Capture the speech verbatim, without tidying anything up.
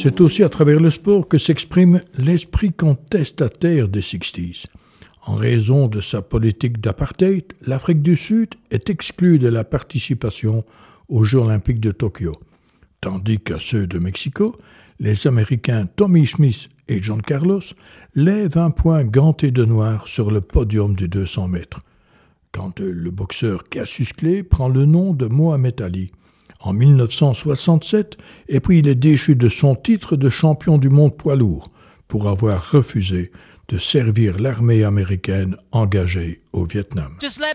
C'est aussi à travers le sport que s'exprime l'esprit contestataire des sixties. En raison de sa politique d'apartheid, l'Afrique du Sud est exclue de la participation aux Jeux olympiques de Tokyo, tandis qu'à ceux de Mexico, les Américains Tommy Smith et John Carlos lèvent un poing ganté de noir sur le podium du deux cents mètres, quand le boxeur Cassius Clay prend le nom de Mohamed Ali en dix-neuf cent soixante-sept, et puis il est déchu de son titre de champion du monde poids lourd pour avoir refusé de servir l'armée américaine engagée au Vietnam.